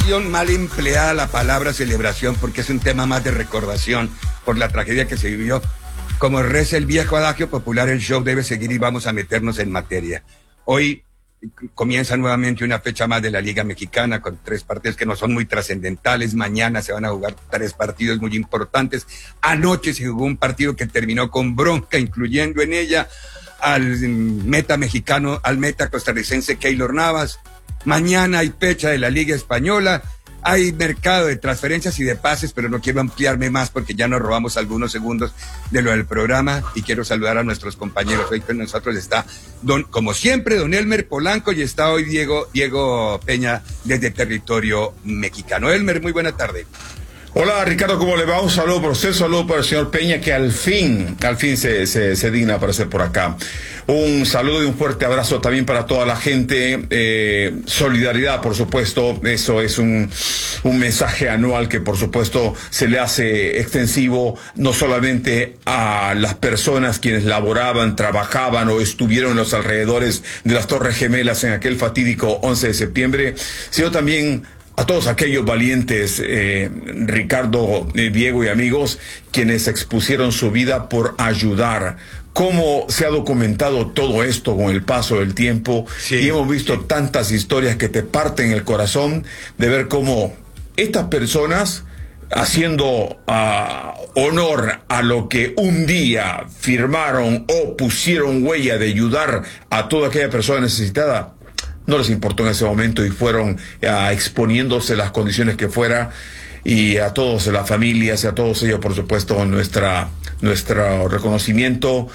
celebración, mal empleada la palabra celebración, porque es un tema más de recordación por la tragedia que se vivió. Como reza el viejo adagio popular, el show debe seguir y vamos a meternos en materia. Hoy comienza nuevamente una fecha más de la Liga Mexicana con 3 partidos que no son muy trascendentales. Mañana se van a jugar 3 partidos muy importantes. Anoche se jugó un partido que terminó con bronca, incluyendo en ella al meta mexicano, al meta costarricense Keylor Navas. Mañana hay fecha de la Liga Española. Hay mercado de transferencias y de pases, pero no quiero ampliarme más porque ya nos robamos algunos segundos de lo del programa y quiero saludar a nuestros compañeros. Hoy con nosotros está, como siempre, don Elmer Polanco y está hoy Diego Peña desde territorio mexicano. Elmer, muy buena tarde. Hola Ricardo, ¿cómo le va? Un saludo por usted, un saludo para el señor Peña que al fin se digna a aparecer por acá. Un saludo y un fuerte abrazo también para toda la gente. Solidaridad, por supuesto, eso es un mensaje anual que por supuesto se le hace extensivo no solamente a las personas quienes laboraban, trabajaban o estuvieron en los alrededores de las Torres Gemelas en aquel fatídico 11 de septiembre, sino también a todos aquellos valientes, Ricardo, Diego y amigos, quienes expusieron su vida por ayudar. Cómo se ha documentado todo esto con el paso del tiempo, sí, y hemos visto tantas historias que te parten el corazón de ver cómo estas personas, haciendo honor a lo que un día firmaron o pusieron huella de ayudar a toda aquella persona necesitada, no les importó en ese momento y fueron exponiéndose las condiciones que fuera. Y a todos, las familias y a todos ellos, por supuesto, nuestro reconocimiento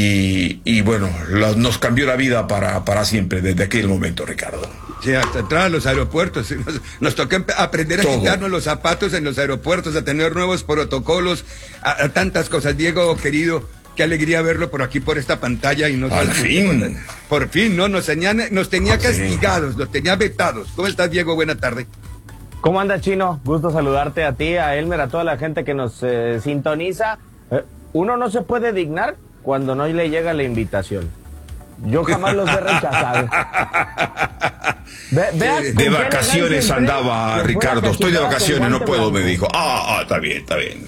y bueno, nos cambió la vida para siempre desde aquel momento, Ricardo. Sí, hasta entrar a los aeropuertos, nos tocó aprender a quitarnos los zapatos en los aeropuertos, a tener nuevos protocolos, a tantas cosas. Diego, querido, qué alegría verlo por aquí, por esta pantalla. Y al fin. Por fin, ¿no? Nos tenía castigados, nos tenía vetados. ¿Cómo estás, Diego? Buena tarde. ¿Cómo anda, Chino? Gusto saludarte a ti, a Elmer, a toda la gente que nos sintoniza. Uno no se puede dignar cuando no le llega la invitación. Yo jamás los he rechazado. De vacaciones andaba, Ricardo. Estoy de vacaciones, no puedo, me dijo. Está bien.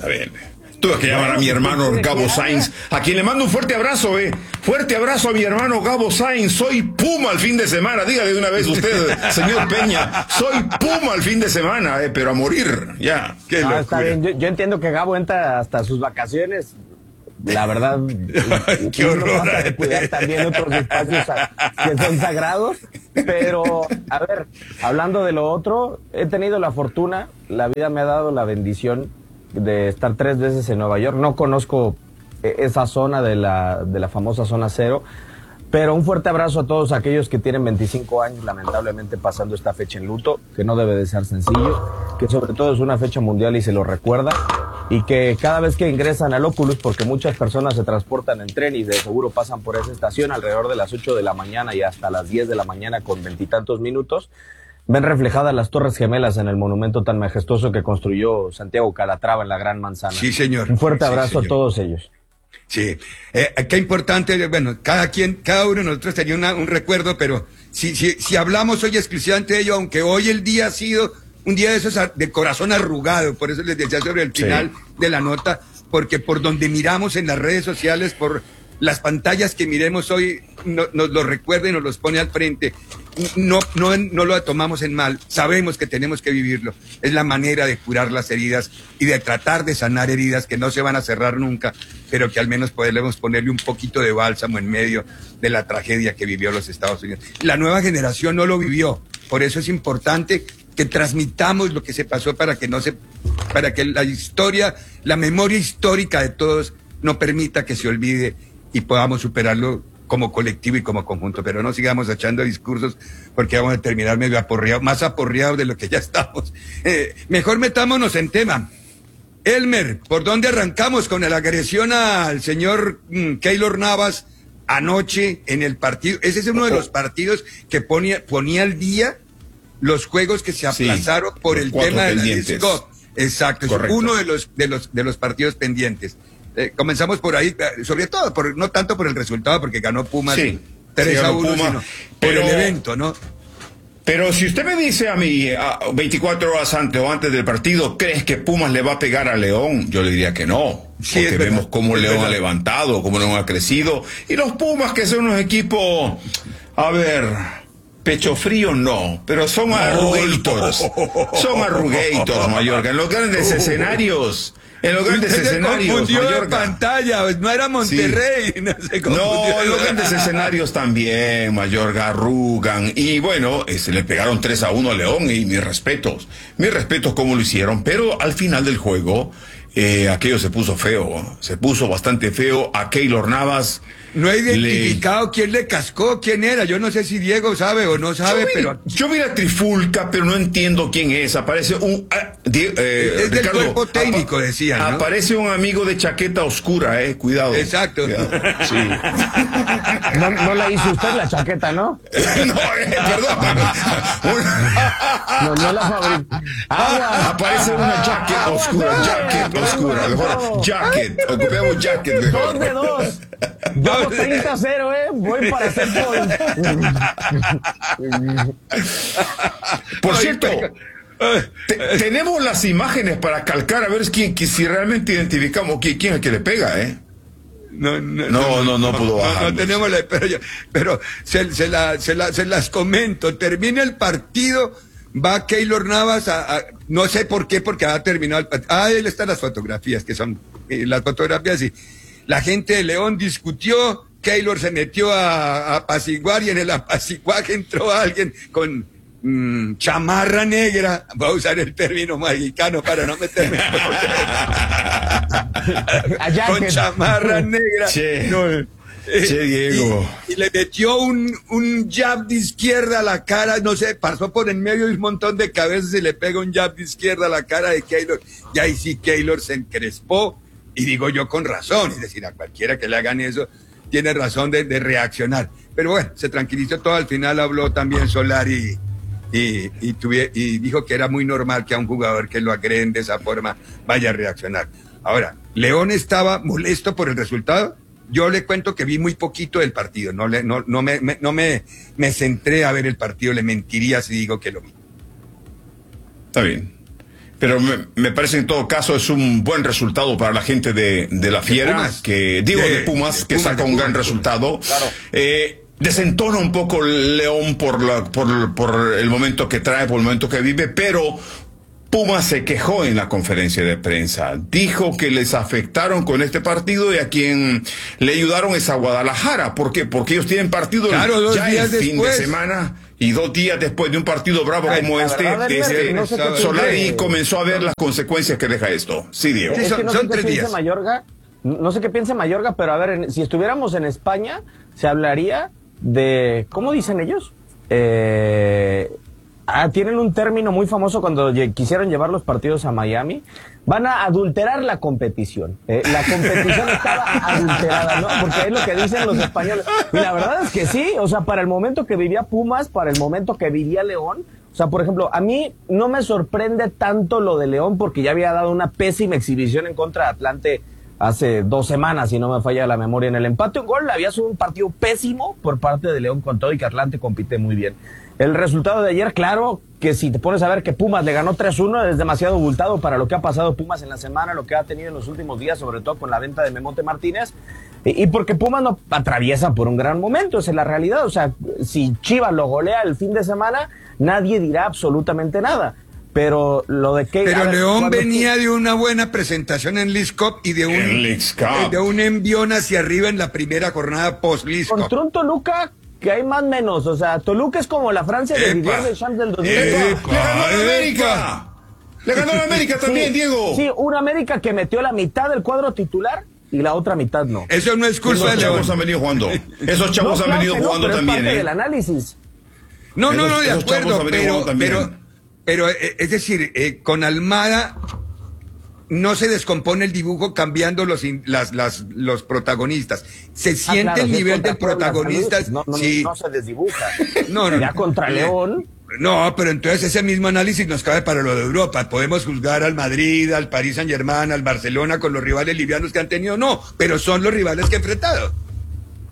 Tuve que llamar a mi hermano Gabo Sainz, a quien le mando un fuerte abrazo, Fuerte abrazo a mi hermano Gabo Sainz. Soy Puma el fin de semana. Dígale de una vez usted, señor Peña. Soy Puma el fin de semana, pero a morir. Ya. Qué locura. Está bien. Yo entiendo que Gabo entra hasta sus vacaciones. La verdad, qué horror. Vamos a cuidar también otros espacios que son sagrados. Pero, a ver, hablando de lo otro, he tenido la fortuna, la vida me ha dado la bendición de estar 3 veces en Nueva York. No conozco esa zona de la famosa zona cero, pero un fuerte abrazo a todos aquellos que tienen 25 años lamentablemente pasando esta fecha en luto, que no debe de ser sencillo, que sobre todo es una fecha mundial y se lo recuerda, y que cada vez que ingresan al Oculus, porque muchas personas se transportan en tren y de seguro pasan por esa estación alrededor de las 8 de la mañana y hasta las 10 de la mañana con 20 y tantos minutos, ven reflejadas las Torres Gemelas en el monumento tan majestuoso que construyó Santiago Calatrava en la Gran Manzana. Sí, señor. Un fuerte abrazo a todos ellos. Sí, qué importante, bueno, cada uno de nosotros tenía un recuerdo, pero si hablamos hoy exclusivamente de ello, aunque hoy el día ha sido un día de esos de corazón arrugado, por eso les decía sobre el final de la nota, porque por donde miramos en las redes sociales, por las pantallas que miremos hoy, nos lo recuerda y nos los pone al frente. No lo tomamos en mal, sabemos que tenemos que vivirlo. Es la manera de curar las heridas y de tratar de sanar heridas que no se van a cerrar nunca, pero que al menos podemos ponerle un poquito de bálsamo en medio de la tragedia que vivió los Estados Unidos. La nueva generación no lo vivió, por eso es importante que transmitamos lo que se pasó para que la historia, la memoria histórica de todos no permita que se olvide y podamos superarlo como colectivo y como conjunto, pero no sigamos echando discursos porque vamos a terminar medio aporreados, más aporreados de lo que ya estamos. Mejor metámonos en tema. Elmer, ¿por dónde arrancamos con la agresión al señor Keylor Navas anoche en el partido? Ese es uno de los partidos que ponía al día los juegos que se aplazaron por el tema de la disco. Exacto, es uno de los partidos pendientes. Comenzamos por ahí, sobre todo, no tanto por el resultado, porque ganó Pumas 3-1, sino por el evento, ¿no? Pero si usted me dice a mí 24 horas antes o antes del partido, ¿crees que Pumas le va a pegar a León? Yo le diría que no. Sí, porque vemos cómo León ha levantado, cómo León ha crecido. Y los Pumas, que son unos equipos, a ver, pecho frío no, pero son arrugators. Son arrugators, Mayorga. En los grandes escenarios... En los grandes escenarios, confundió de Mayorga. pantalla, no era Monterrey, Sí. no se No, confundió. en los grandes escenarios también, Mayorga, arrugan. Y bueno, se le pegaron 3-1 a León y mis respetos cómo lo hicieron. Pero al final del juego, aquello se puso feo, se puso bastante feo. A Keylor Navas. No he identificado quién le cascó, quién era. Yo no sé si Diego sabe o no sabe, pero... Yo vi la trifulca, pero no entiendo quién es. Aparece un... es del Ricardo, cuerpo técnico, decían, ¿no? Aparece un amigo de chaqueta oscura, cuidado. Exacto. Cuidado. Sí. No la hizo usted la chaqueta, ¿no? No, perdón. No la fabricó. Aparece una jacket oscura. Mejor jacket. Ocupemos jacket mejor. 2 de 2. Vamos 30-0, voy para hacer gol. Por cierto, tenemos las imágenes para calcar a ver si realmente identificamos quién es el que le pega, No pudo bajar. No tenemos pero se las comento. Termina el partido, va Keylor Navas no sé por qué, porque ha terminado el partido. Ahí están las fotografías, que son las fotografías, y la gente de León discutió, Keylor se metió a apaciguar, y en el apaciguaje entró alguien con chamarra negra, voy a usar el término mexicano para no meterme con chamarra negra. Che, Diego. Y le metió un jab de izquierda a la cara, no sé, pasó por en medio de un montón de cabezas y le pega un jab de izquierda a la cara de Keylor. Y ahí sí Keylor se encrespó, y digo yo con razón, es decir, a cualquiera que le hagan eso tiene razón de reaccionar. Pero bueno, se tranquilizó todo. Al final habló también Solari y dijo que era muy normal que a un jugador que lo agreden de esa forma vaya a reaccionar. Ahora, León estaba molesto por el resultado. Yo le cuento que vi muy poquito del partido, no me centré a ver el partido, le mentiría si digo que lo vi. Está bien. Pero me parece en todo caso es un buen resultado para la gente de la Fiera, Pumas. de Pumas, que saca un gran resultado. Claro. Desentona un poco León por el momento que trae, por el momento que vive, pero Pumas se quejó en la conferencia de prensa. Dijo que les afectaron con este partido, y a quien le ayudaron es a Guadalajara. ¿Por qué? Porque ellos tienen partido ya el fin de semana. Y 2 días después de un partido bravo como Solari comenzó a ver las consecuencias que deja esto. Sí, Diego. Es que no sé son qué 3 días. piensa Mayorga, no sé qué piensa Mayorga, pero a ver, si estuviéramos en España, se hablaría de, ¿cómo dicen ellos? Tienen un término muy famoso cuando quisieron llevar los partidos a Miami. Van a adulterar la competición. La competición estaba adulterada, ¿no? Porque es lo que dicen los españoles. Y la verdad es que sí, o sea, para el momento que vivía Pumas, para el momento que vivía León, o sea, por ejemplo, a mí no me sorprende tanto lo de León, porque ya había dado una pésima exhibición en contra de Atlante hace 2 semanas, si no me falla la memoria, en el empate un gol. Había sido un partido pésimo por parte de León, con todo y que Atlante compite muy bien. El resultado de ayer, claro, que si te pones a ver que Pumas le ganó 3-1, es demasiado abultado para lo que ha pasado Pumas en la semana, lo que ha tenido en los últimos días, sobre todo con la venta de Memote Martínez, y porque Pumas no atraviesa por un gran momento, esa es la realidad. O sea, si Chivas lo golea el fin de semana, nadie dirá absolutamente nada. Pero lo de que... Pero León venía de una buena presentación en Leagues Cup y de un envión hacia arriba en la primera jornada post-Leagues Cup. Contra un Toluca que hay más o menos, o sea, Toluca es como la Francia de Didier Deschamps del 2002. ¡Le ganó a América! ¡Le ganó a América también, Diego! Sí, una América que metió la mitad del cuadro titular y la otra mitad no. Eso no es culpa de León. Esos chavos han venido jugando. Esos chavos han venido jugando pero también, es parte del análisis. No, de esos chavos acuerdo, han venido jugando también. pero es decir, con Almada no se descompone el dibujo cambiando los protagonistas. Se siente claro, el nivel del Puebla, protagonista. No se desdibuja. No, ya contra León. No, pero entonces ese mismo análisis nos cabe para lo de Europa. Podemos juzgar al Madrid, al Paris Saint-Germain, al Barcelona con los rivales livianos que han tenido. No, pero son los rivales que han enfrentado.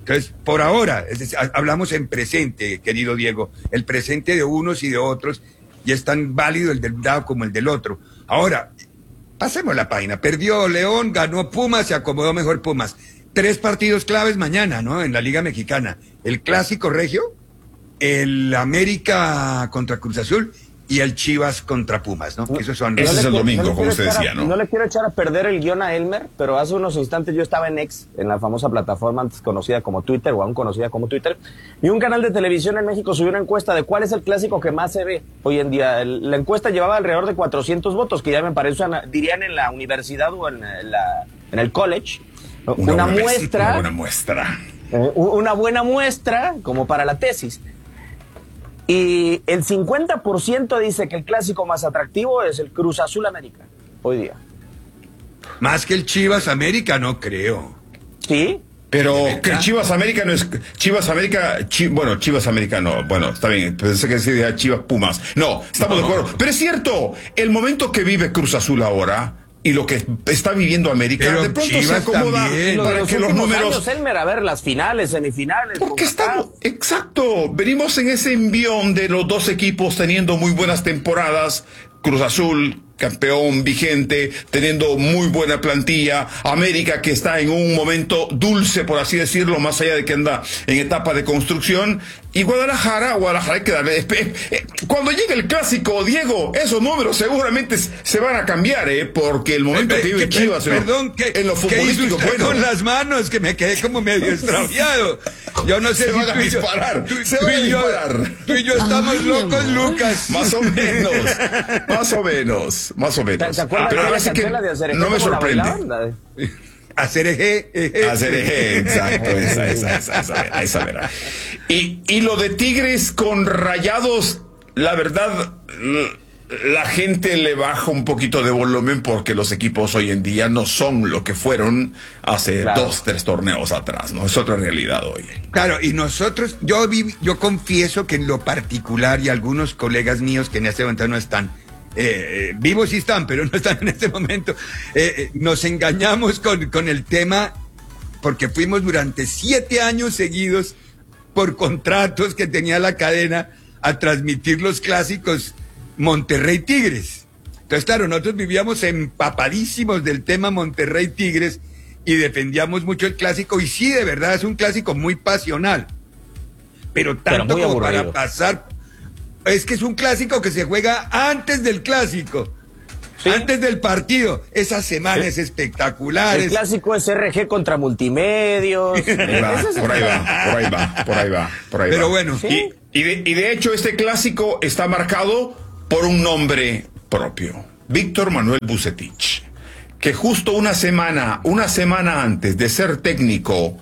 Entonces, por ahora, es decir, hablamos en presente, querido Diego, el presente de unos y de otros, y es tan válido el del lado como el del otro. Ahora, pasemos la página. Perdió León, ganó Pumas, se acomodó mejor Pumas. 3 partidos claves mañana, ¿no? En la Liga Mexicana. El Clásico Regio, el América contra Cruz Azul y el Chivas contra Pumas, ¿no? Esos son Ese es el domingo, como usted decía, ¿no? No le quiero echar a perder el guión a Elmer, pero hace unos instantes yo estaba en X, en la famosa plataforma antes conocida como Twitter, o aún conocida como Twitter, y un canal de televisión en México subió una encuesta de cuál es el clásico que más se ve hoy en día. La encuesta llevaba alrededor de 400 votos, que ya me parece, dirían en la universidad o en el college, una muestra. Una buena muestra como para la tesis. Y el 50% dice que el clásico más atractivo es el Cruz Azul América, hoy día. Más que el Chivas América, no creo. ¿Sí? Pero que Chivas América no es Chivas América, Chivas América no, bueno, está bien, pensé que decía Chivas Pumas. No, estamos de acuerdo. Pero es cierto, el momento que vive Cruz Azul ahora y lo que está viviendo América, pero de pronto Chivas se acomoda también. para que los números... Años, Elmer, a ver, las finales, semifinales. Porque estamos, exacto, venimos en ese envión de los dos equipos teniendo muy buenas temporadas, Cruz Azul, campeón vigente, teniendo muy buena plantilla, América que está en un momento dulce, por así decirlo, más allá de que anda en etapa de construcción, y Guadalajara hay que darle... Cuando llegue el clásico, Diego, esos números seguramente se van a cambiar, porque el momento que vive Chivas en lo futbolístico, bueno, con las manos, que me quedé como medio extraviado. Yo no sé se si van a disparar, tú y yo estamos locos, Lucas. Más o menos. ¿Te acuerdas Pero de ahora la sí que canción de Hacer no me sorprende. Hacer eje. Exacto, esa verdad. Y lo de Tigres con Rayados, la verdad, la gente le baja un poquito de volumen porque los equipos hoy en día no son lo que fueron hace 2-3 torneos atrás, ¿no? Es otra realidad hoy. Claro, y nosotros, yo confieso que en lo particular, y algunos colegas míos que en este momento no están, vivos sí están, pero no están en este momento, nos engañamos con el tema porque fuimos durante 7 años seguidos por contratos que tenía la cadena a transmitir los clásicos Monterrey Tigres. Entonces, claro, nosotros vivíamos empapadísimos del tema Monterrey Tigres y defendíamos mucho el clásico, y sí, de verdad es un clásico muy pasional, pero tanto como para pasar. Es que es un clásico que se juega antes del clásico, ¿sí? Antes del partido. Esa semana es espectacular. El clásico es RG contra Multimedios. Por ahí va. Pero bueno. ¿Sí? Y de hecho este clásico está marcado por un nombre propio, Víctor Manuel Vucetich, que justo una semana antes de ser técnico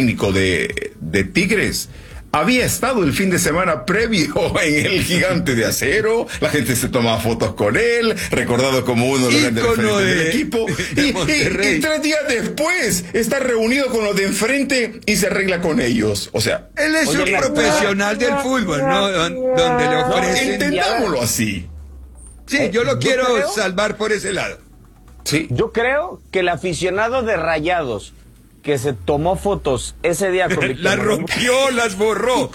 de Tigres, había estado el fin de semana previo en el Gigante de Acero. La gente se tomaba fotos con él, recordado como uno de los grandes del equipo. Y 3 días después está reunido con los de enfrente y se arregla con ellos. O sea, él es un profesional del fútbol, ¿no? Donde le ofrecen. Entendámoslo así. Sí, yo lo quiero salvar por ese lado. Sí. Yo creo que el aficionado de Rayados que se tomó fotos ese día con Víctor las rompió, las borró.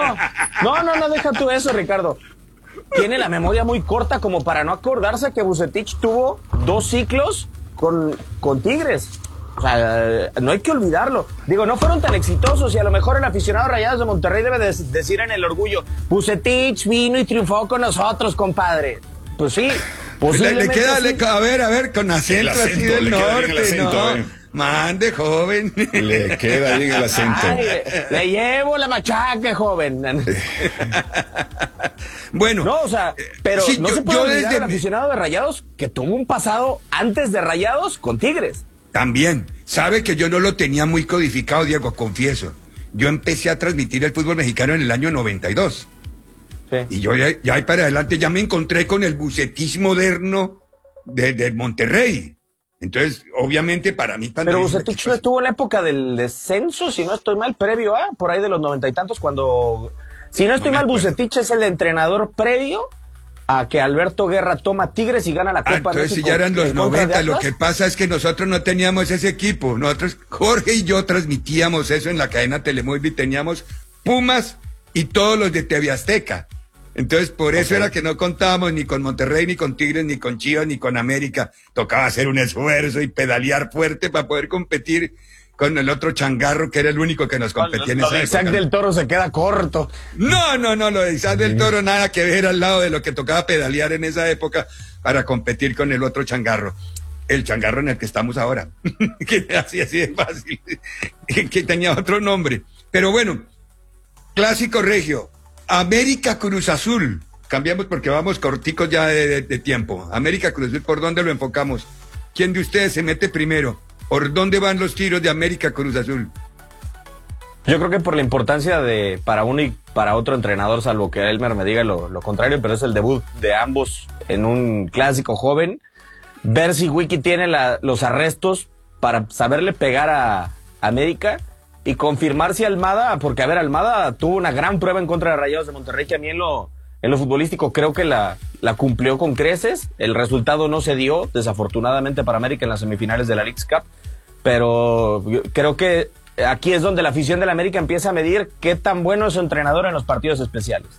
No, deja tú eso, Ricardo. Tiene la memoria muy corta como para no acordarse que Vucetich tuvo 2 ciclos con Tigres. O sea, no hay que olvidarlo. Digo, no fueron tan exitosos y a lo mejor el aficionado de Rayados de Monterrey debe decir en el orgullo, Vucetich vino y triunfó con nosotros, compadre. Pues sí. Le queda, a ver, con acento así del norte, ¿no? Mande, joven. Le queda bien el acento. Le llevo la machaca, joven. Bueno. No, o sea, pero sí, no se puede olvidar al aficionado de Rayados que tuvo un pasado antes de Rayados con Tigres. También. Sabe que yo no lo tenía muy codificado, Diego, confieso. Yo empecé a transmitir el fútbol mexicano en el año 92. Sí. Y yo ya ahí para adelante ya me encontré con el Vucetich moderno de Monterrey. Entonces, obviamente para mí... Pero Vucetich no estuvo en la época del descenso, si no estoy mal, previo a, por ahí de los 90 y tantos, cuando... Si no estoy mal, Vucetich es el entrenador previo a que Alberto Guerra toma Tigres y gana la Copa entonces México si ya eran los en contra de 90, lo Atlas. que pasa es que nosotros no teníamos ese equipo. Nosotros, Jorge y yo transmitíamos eso en la cadena Telemundo y teníamos Pumas y todos los de TV Azteca. Entonces, por eso era que no contábamos ni con Monterrey, ni con Tigres, ni con Chivas, ni con América. Tocaba hacer un esfuerzo y pedalear fuerte para poder competir con el otro changarro que era el único que nos competía en Lo esa de Isaac época. del Toro se queda corto. No, lo de Isaac del Toro nada que ver al lado de lo que tocaba pedalear en esa época para competir con el otro changarro. El changarro en el que estamos ahora. Que así de fácil. Que tenía otro nombre. Pero bueno, clásico regio. América Cruz Azul. Cambiamos porque vamos corticos ya de tiempo. América Cruz Azul, ¿por dónde lo enfocamos? ¿Quién de ustedes se mete primero? ¿Por dónde van los tiros de América Cruz Azul? Yo creo que por la importancia de para uno y para otro entrenador, salvo que Elmer me diga lo contrario, pero es el debut de ambos en un clásico joven. Ver si Wiki tiene los arrestos para saberle pegar a América y confirmar si Almada, porque a ver, Almada tuvo una gran prueba en contra de Rayados de Monterrey, que a mí en lo futbolístico creo que la cumplió con creces. El resultado no se dio, desafortunadamente para América en las semifinales de la Leagues Cup, pero yo creo que aquí es donde la afición de la América empieza a medir qué tan bueno es su entrenador en los partidos especiales.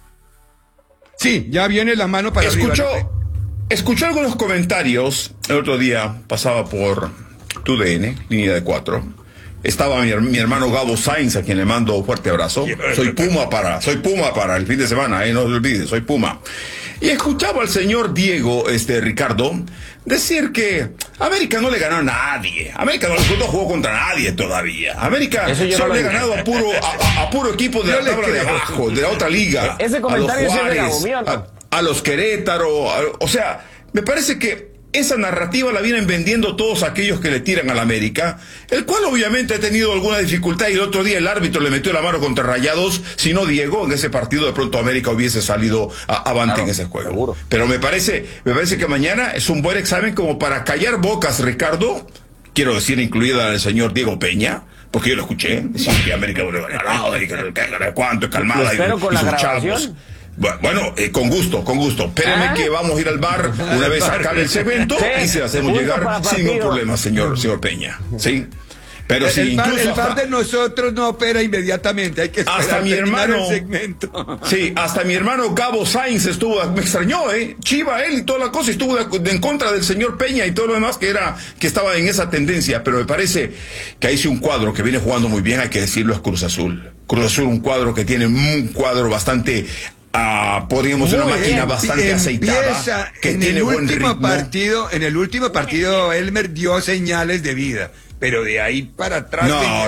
Sí, ya viene la mano para arriba. Escuché algunos comentarios. El otro día pasaba por TUDN, línea de 4. Estaba mi hermano Gabo Sainz, a quien le mando un fuerte abrazo. Soy Puma para el fin de semana, no se olvide, soy Puma. Y escuchaba al señor Diego, Ricardo, decir que América no le ganó a nadie. América no jugó contra nadie todavía. América solo le ha ganado a puro equipo de la tabla de abajo, de la otra liga. Ese comentario a los es de Juárez, Gabo mío, ¿no? a los Querétaro. O sea, me parece que esa narrativa la vienen vendiendo todos aquellos que le tiran al América, el cual obviamente ha tenido alguna dificultad, y el otro día el árbitro le metió la mano contra Rayados. Si no, Diego, en ese partido de pronto América hubiese salido avante en ese juego. Seguro. Pero me parece que mañana es un buen examen como para callar bocas, Ricardo, quiero decir, incluida el señor Diego Peña, porque yo lo escuché, decir que América no le va a ganar, y que cuánto, calmada, con la grabación. Bueno, con gusto. Espéreme que vamos a ir al bar una vez acabe el segmento y se hacemos llegar sin ningún problema, señor Peña. ¿Sí? Pero si el bar de nosotros no opera inmediatamente, hay que esperar hasta mi hermano, el segmento. Sí, hasta mi hermano Gabo Sainz me extrañó, Chiva, él y toda la cosa, estuvo en contra del señor Peña y todo lo demás que estaba en esa tendencia, pero me parece que ahí sí un cuadro que viene jugando muy bien, hay que decirlo, es Cruz Azul. Cruz Azul, un cuadro que tiene un cuadro bastante podríamos una máquina bastante aceitada, que tiene buen ritmo. En el último partido Elmer dio señales de vida, pero de ahí para atrás. No,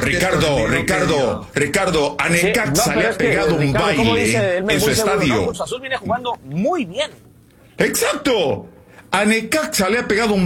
Ricardo, a Necaxa le ha pegado un baile en su estadio. Cruz Azul viene jugando muy bien. Exacto. A Necaxa le ha pegado un